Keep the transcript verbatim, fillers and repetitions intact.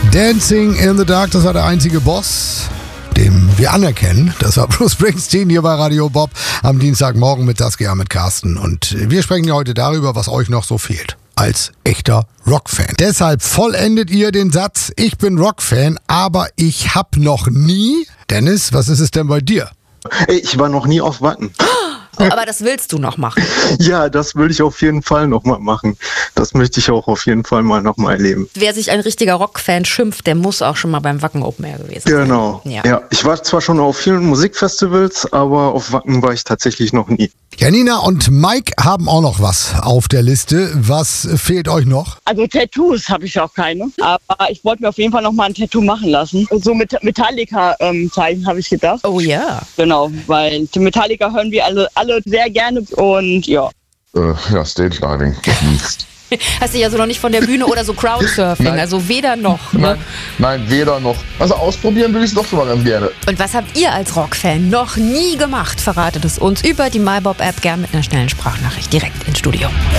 Dancing in the Dark, das war der einzige Boss, den wir anerkennen. Das war Bruce Springsteen hier bei Radio Bob am Dienstagmorgen mit Saskia, mit Carsten. Und wir sprechen ja heute darüber, was euch noch so fehlt als echter Rockfan. Deshalb vollendet ihr den Satz, ich bin Rockfan, aber ich hab noch nie... Dennis, was ist es denn bei dir? Ich war noch nie auf Wacken. Aber das willst du noch machen? Ja, das will ich auf jeden Fall noch mal machen. Das möchte ich auch auf jeden Fall mal noch mal erleben. Wer sich ein richtiger Rockfan schimpft, der muss auch schon mal beim Wacken Open Air gewesen sein. Genau. Ja. Ja, ich war zwar schon auf vielen Musikfestivals, aber auf Wacken war ich tatsächlich noch nie. Janina und Mike haben auch noch was auf der Liste. Was fehlt euch noch? Also Tattoos habe ich auch keine, aber ich wollte mir auf jeden Fall noch mal ein Tattoo machen lassen. So mit Metallica-Zeichen habe ich gedacht. Oh ja. Yeah. Genau, weil die Metallica hören wir alle, alle sehr gerne und ja. Äh, ja, Stage Diving. Hast du ja so noch nicht von der Bühne oder so Crowdsurfing, Nein. also weder noch. Ne? Nein, nein, weder noch. Also ausprobieren will ich es doch schon mal ganz gerne. Und was habt ihr als Rockfan noch nie gemacht? Verratet es uns über die MyBob-App, gern mit einer schnellen Sprachnachricht direkt ins Studio.